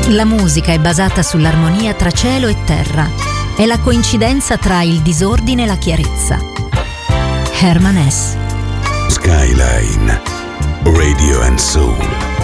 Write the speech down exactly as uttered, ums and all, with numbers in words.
La musica è basata sull'armonia tra cielo e terra. È la coincidenza tra il disordine e la chiarezza. Herman Hesse. Skyline Radio and Soul.